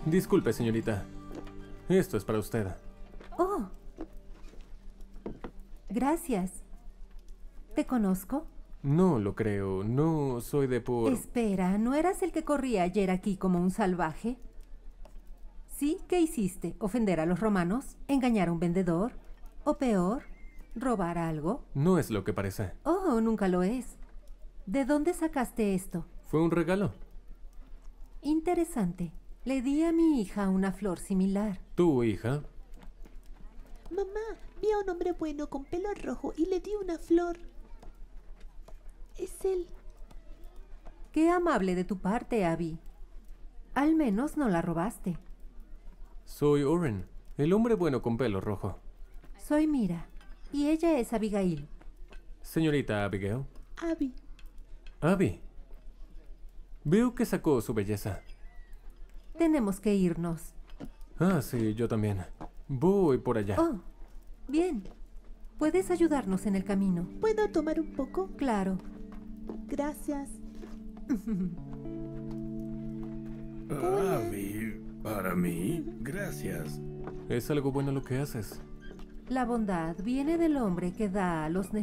Disculpe, señorita. Esto es para usted. Oh. Gracias. ¿Te conozco? No lo creo. No soy de por... Espera, ¿no eras el que corría ayer aquí como un salvaje? ¿Sí? ¿Qué hiciste? ¿Ofender a los romanos? ¿Engañar a un vendedor? ¿O peor, robar algo? No es lo que parece. Oh, nunca lo es. ¿De dónde sacaste esto? Fue un regalo. Interesante. Le di a mi hija una flor similar. ¿Tu hija? Mamá, vi a un hombre bueno con pelo rojo y le di una flor. Es él. Qué amable de tu parte, Abby. Al menos no la robaste. Soy Oren, el hombre bueno con pelo rojo. Soy Mira, y ella es Abigail. Señorita Abigail. Abby. Abby. Veo que sacó su belleza. Tenemos que irnos. Ah, sí, yo también. Voy por allá. Oh, bien. ¿Puedes ayudarnos en el camino? ¿Puedo tomar un poco? Claro. Gracias. Abby, ¿para mí? Gracias. Es algo bueno lo que haces. La bondad viene del hombre que da a los necesitados.